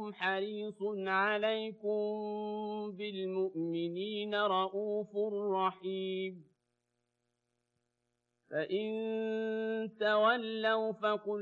ربكم حريص عليكم بالمؤمنين رءوف رحيم فإن تولوا فقل